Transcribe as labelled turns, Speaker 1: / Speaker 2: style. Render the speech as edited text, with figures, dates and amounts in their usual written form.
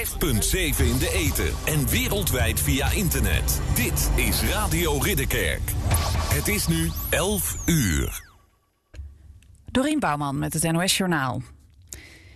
Speaker 1: 105.7 in de ether en wereldwijd via internet. Dit is Radio Ridderkerk. Het is nu 11 uur.
Speaker 2: Dorien Bouwman met het NOS Journaal.